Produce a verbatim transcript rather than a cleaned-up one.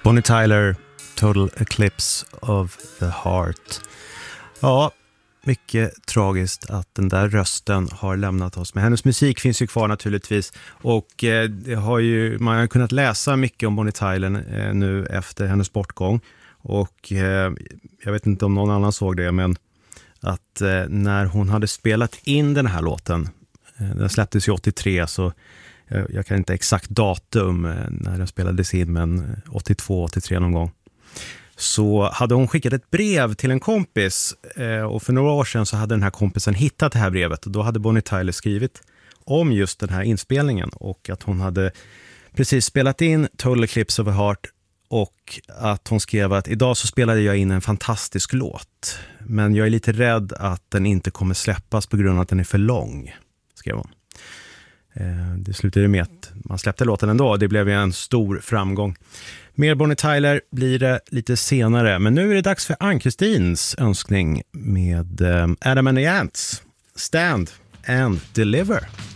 Bonnie Tyler, Total Eclipse of the Heart. Ja, mycket tragiskt att den där rösten har lämnat oss. Men hennes musik finns ju kvar naturligtvis. Och eh, det har ju, man har kunnat läsa mycket om Bonnie Tyler eh, nu efter hennes bortgång. Och eh, jag vet inte om någon annan såg det, men att eh, när hon hade spelat in den här låten, eh, den släpptes ju åttiotre, så jag, jag kan inte exakt datum eh, när den spelades in, men åttiotvå åttiotre någon gång. Så hade hon skickat ett brev till en kompis eh, och för några år sedan så hade den här kompisen hittat det här brevet, och då hade Bonnie Tyler skrivit om just den här inspelningen och att hon hade precis spelat in Total Eclipse of the Heart och att hon skrev att idag så spelade jag in en fantastisk låt, men jag är lite rädd att den inte kommer släppas på grund av att den är för lång, skrev hon. Eh, det slutade med att man släppte låten ändå, och det blev en stor framgång. Mer Bonnie Tyler blir det lite senare, men nu är det dags för Ann-Kristins önskning med Adam and the Ants, Stand and Deliver.